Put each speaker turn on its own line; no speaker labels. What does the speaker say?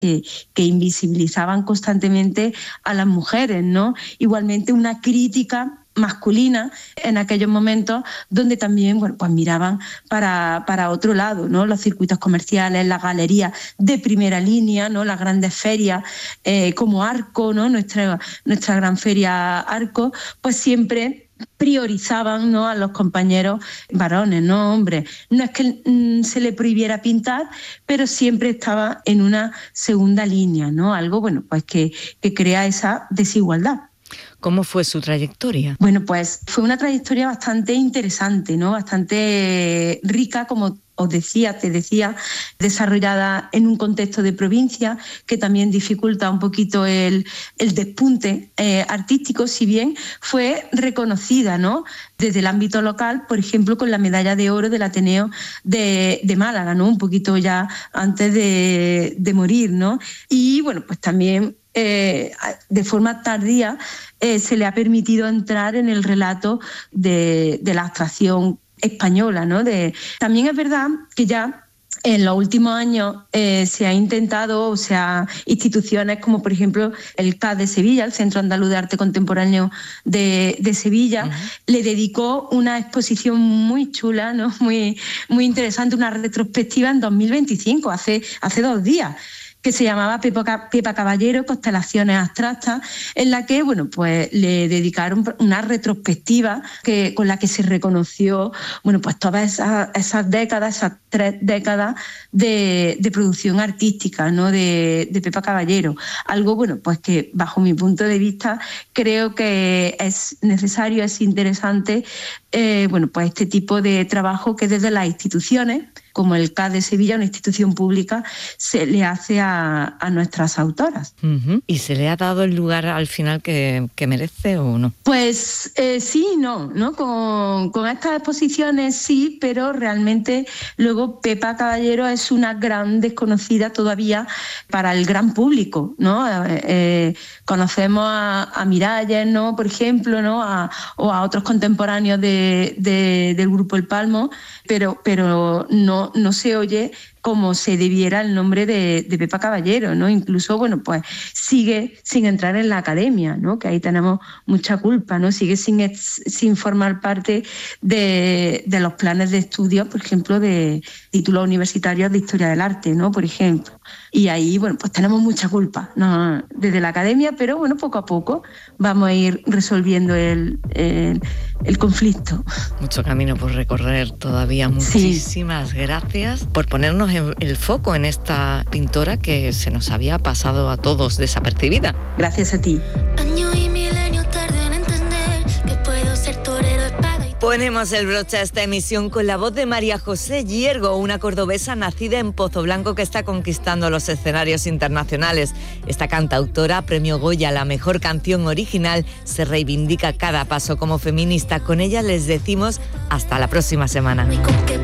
que invisibilizaban constantemente a las mujeres, ¿no? Igualmente una crítica masculina en aquellos momentos donde también pues miraban para otro lado, ¿no? Los circuitos comerciales, las galerías de primera línea, ¿no? Las grandes ferias como Arco, ¿no? Nuestra gran feria Arco, pues siempre priorizaban, ¿no? A los compañeros varones, no hombres. No es que se le prohibiera pintar, pero siempre estaba en una segunda línea, ¿no? Algo, bueno, pues que crea esa desigualdad.
¿Cómo fue su trayectoria?
Bueno, pues fue una trayectoria bastante interesante, ¿no? Bastante rica, como te decía, desarrollada en un contexto de provincia que también dificulta un poquito el despunte artístico, si bien fue reconocida, ¿no? Desde el ámbito local, por ejemplo, con la medalla de oro del Ateneo de Málaga, ¿no? Un poquito ya antes de morir, ¿no? Y bueno, pues también de forma tardía se le ha permitido entrar en el relato de la abstracción española, ¿no? También es verdad que ya en los últimos años se ha intentado, o sea, instituciones como por ejemplo el CAD de Sevilla, el Centro Andaluz de Arte Contemporáneo de Sevilla, le dedicó una exposición muy chula, ¿no? Muy interesante, una retrospectiva en 2025, hace 2 días, que se llamaba Pepa Caballero, Constelaciones Abstractas, en la que, bueno, pues le dedicaron una retrospectiva con la que se reconoció, bueno, pues todas esas décadas, esas 3 décadas de producción artística, ¿no? de Pepa Caballero. Algo, bueno, pues que bajo mi punto de vista creo que es necesario, es interesante, bueno, pues este tipo de trabajo que desde las instituciones, como el CAD de Sevilla, una institución pública, se le hace a nuestras autoras.
Uh-huh. ¿Y se le ha dado el lugar al final que merece o no?
Pues sí y no, ¿no? Con estas exposiciones sí, pero realmente luego Pepa Caballero es una gran desconocida todavía para el gran público, ¿no? Conocemos a Miralles, ¿no? Por ejemplo, ¿no? O a otros contemporáneos del Grupo El Palmo, pero no se oye como se debiera el nombre de Pepa Caballero, ¿no? Incluso, bueno, pues sigue sin entrar en la academia, ¿no? Que ahí tenemos mucha culpa, ¿no? Sigue sin formar parte de los planes de estudio, por ejemplo, de títulos universitarios de Historia del Arte, ¿no? Por ejemplo. Y ahí, bueno, pues tenemos mucha culpa, ¿no? Desde la academia, pero bueno, poco a poco vamos a ir resolviendo el conflicto.
Mucho camino por recorrer todavía. Muchísimas gracias por ponernos el foco en esta pintora que se nos había pasado a todos desapercibida.
Gracias a ti.
Año y milenio tarde en entender que puedo ser torero, espada y...
Ponemos el broche a esta emisión con la voz de María José Hiergo, una cordobesa nacida en Pozoblanco que está conquistando los escenarios internacionales. Esta cantautora, premio Goya a la mejor canción original, se reivindica cada paso como feminista. Con ella les decimos hasta la próxima semana.